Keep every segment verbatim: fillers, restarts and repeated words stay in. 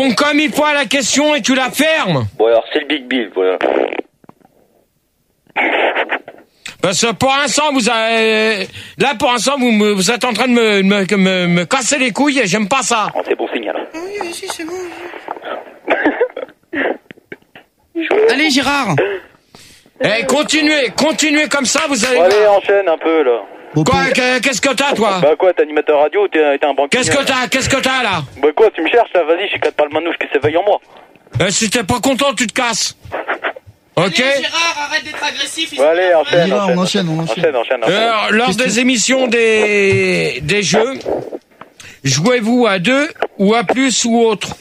réponds comme il faut à la question et tu la fermes. Bon alors c'est le Big Bill, voilà. Parce que pour l'instant, vous avez... Là, pour l'instant, vous, me... vous êtes en train de me, me, me, me casser les couilles et j'aime pas ça. Oh, c'est bon signal. Oui, oui, si, c'est bon. Allez, Gérard. Eh, continuez, continuez comme ça, vous allez... Bon, allez, enchaîne un peu, là. Quoi, qu'est-ce que t'as, toi? Bah quoi, t'es animateur radio ou t'es, t'es un banquier? Qu'est-ce que t'as, qu'est-ce que t'as, là? Bah quoi, tu me cherches, là, vas-y, je suis quatre pas le manouche qui s'éveille en moi. Euh, si t'es pas content, tu te casses. Ok. Allez, Gérard, arrête d'être agressif. Bon, allez, enchaîne, Gérard, enchaîne, on enchaîne, on enchaîne. enchaîne, enchaîne, enchaîne. Euh, lors des émissions des, des jeux, jouez-vous à deux ou à plus ou autre?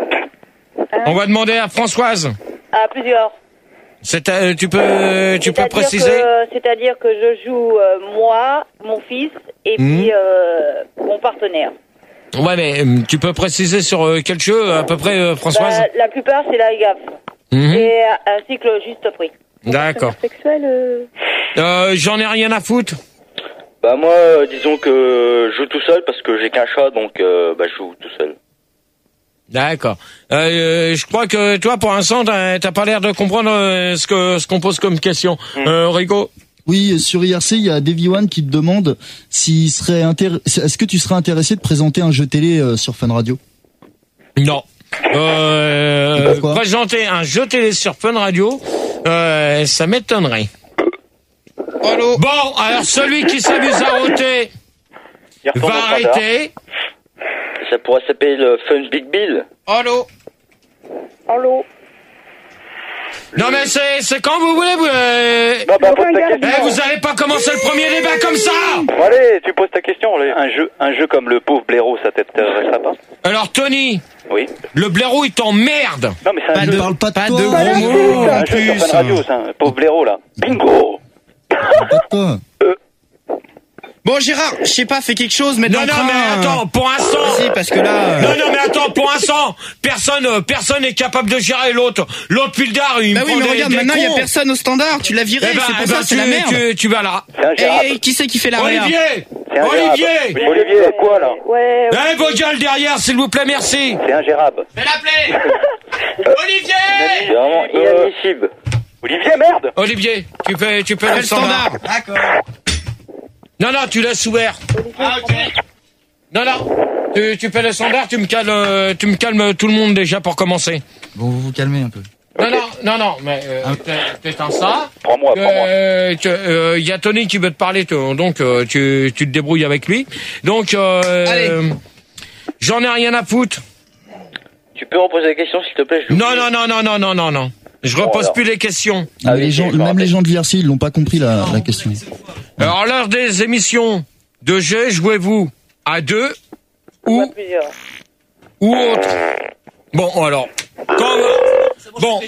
On va demander à Françoise. À plusieurs. C'est, euh, tu peux, tu peux C'est-à-dire préciser? que- C'est-à-dire que je joue euh, moi, mon fils et Mhm. puis euh, mon partenaire. Ouais, mais euh, tu peux préciser sur euh, quel jeu à peu près, euh, Françoise? Bah, la plupart, c'est la gaffe. Mhm. Et euh, ainsi que le juste prix. D'accord. Sexuel euh... Euh, j'en ai rien à foutre. Bah moi, euh, disons que je joue tout seul parce que j'ai qu'un chat, donc euh, bah je joue tout seul. D'accord. Euh, je crois que toi, pour l'instant, t'as, t'as pas l'air de comprendre euh, ce que ce qu'on pose comme question. Mm. Euh, Rico. Oui, sur I R C, il y a Davy One qui te demande s'il serait intér- est-ce que tu serais intéressé de présenter un jeu télé euh, sur Fun Radio? Non. Euh, Pourquoi? présenter un jeu télé sur Fun Radio, euh, ça m'étonnerait. Allô. Bon, alors celui qui s'amuse à ôter Il retourne va au standard. arrêter. Ça pourrait s'appeler le Fun Big Bill. Allô. Allô. Non mais c'est c'est quand vous voulez. Vous, euh, Bah bah pose ta eh, question. vous allez pas commencer le premier débat comme ça. Bon, allez, tu poses ta question. Allez. Un jeu, un jeu comme le pauvre blaireau, ça t'intéresserait pas? Alors Tony, Oui. le blaireau il t'emmerde. Non mais c'est un Pas jeu. de, parle pas de pas toi. de Pas gros de mots C'est en un jeu sur plus. Fun Radio, c'est un pauvre blaireau là. Bingo. Pas de toi. Bon, Gérard, je sais pas, fais quelque chose, mets Non dans le non train, mais attends, pour l'instant. Vas-y, parce que là. euh, Non non mais attends, pour l'instant, personne euh, personne n'est capable de gérer l'autre. L'autre pildard, il Bah me oui, prend mais des, regarde, des maintenant il y a cons. personne au standard, tu l'as viré, Eh ben, c'est pour eh ça, ben, c'est tu, la merde. tu, tu vas là. C'est un gérable. Et, et qui c'est qui fait la réa? Olivier, C'est un Olivier. gérable. Olivier, quoi là? Ouais. Eh vos gueules derrière, s'il vous plaît, merci. C'est un gérable. Fais l'appeler. C'est Olivier. vraiment inadmissible. Olivier, merde. Olivier, tu peux tu peux Fais le le standard. standard. D'accord. Non non, tu laisses ouvert. Ah, ok. Non non, tu tu fais le standard, tu me calmes euh, tu me calmes tout le monde déjà pour commencer. Bon, vous vous calmez un peu. Non non non non, mais euh, t'es- t'es un ça. Prends-moi, prends-moi. Euh, tu- euh, y a Tony qui veut te parler, toi, donc euh, tu tu te débrouilles avec lui. Donc euh, Allez. j'en ai rien à foutre. Tu peux reposer la question s'il te plaît? je- Non non non non non non non non. Je repose alors. plus les questions. Ah oui, les gens, je me même rappelle. les gens de l'I R C, ils l'ont pas compris la, la question. Alors lors des émissions de jeux, jouez-vous à deux Ou à ou plusieurs. ou autre. Bon alors quand bon.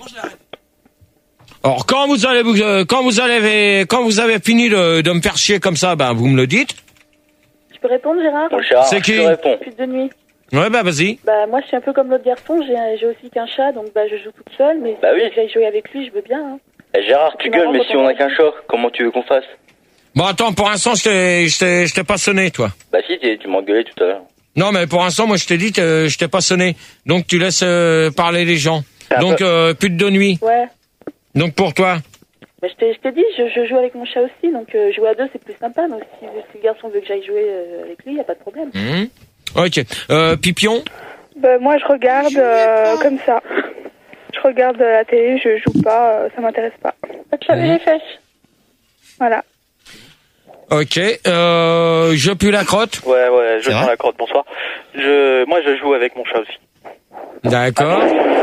Alors quand vous allez vous euh, quand vous allez quand vous avez fini de, de me faire chier comme ça, ben vous me le dites. Tu peux répondre, Gérard? Mon chat, C'est je qui te réponds. Plus de nuit. Ouais bah vas-y. Bah moi je suis un peu comme l'autre garçon, j'ai j'ai aussi qu'un chat, donc bah je joue toute seule, mais Bah si oui. j'aille jouer avec lui, je veux bien. Hein. Eh, Gérard, tu gueules, mais si on a qu'un chat, comment tu veux qu'on fasse? Bon attends, pour l'instant je t'ai je t'ai je t'ai pas sonné toi. Bah si, t'es- tu m'as engueulé tout à l'heure. Non mais pour l'instant moi je t'ai dit que je t'ai pas sonné. Donc tu laisses euh, parler les gens. Ah, Donc bah. euh, plus de nuit. Ouais. Donc pour toi. Bah, je t'ai je t'ai dit, je, je joue avec mon chat aussi, donc euh, jouer à deux c'est plus sympa, donc si, si le garçon veut que j'aille jouer euh, avec lui, y a pas de problème. Mhm. OK. Euh, Pipion. Bah, moi, je regarde euh, comme ça. Je regarde la télé, je joue pas, euh, ça m'intéresse pas. Pas de chat les fesses. Voilà. OK. Euh, je pue la crotte. Ouais, ouais, je C'est prends vrai la crotte, bonsoir. Je, moi, je joue avec mon chat aussi. D'accord.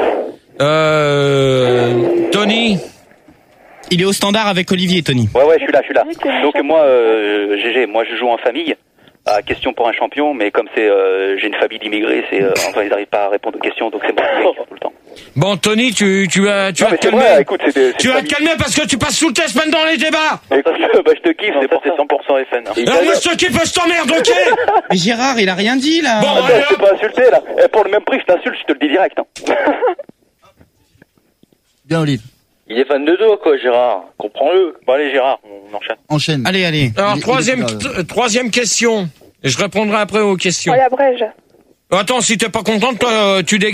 Euh, Tony. Il est au standard avec Olivier, Tony. Ouais, ouais, je suis là, je suis là. Oui, que mon Donc chat- moi, euh, G G, moi je joue en famille. À question pour un champion, mais comme c'est, euh, j'ai une famille d'immigrés, c'est, euh, enfin ils n'arrivent pas à répondre aux questions, donc c'est moi qui gagne tout le temps. Bon Tony, tu tu vas tu Non, vas mais te c'est calmer. vrai, écoute, c'est des- c'est Tu une vas te famille. calmer parce que tu passes sous le test même dans les débats. Écoute, bah, je te kiffe, c'est pour ça. cent pour cent F N. Alors moi je te kiffe, je t'emmerde, OK? Mais Gérard, il a rien dit là. Bon, Attends, allez, je t'ai pas insulté là. Eh, pour le même prix, je t'insulte, je te le dis direct. Hein. Bien, Olive. Il est fan de toi, quoi, Gérard. Comprends-le. Bon, allez, Gérard, on enchaîne. Enchaîne. Allez, allez. Alors Il est- il est troisième plus là, t- troisième question. Et je répondrai après aux questions. Oh, la brèche. Attends, si t'es pas contente, toi, tu dégages.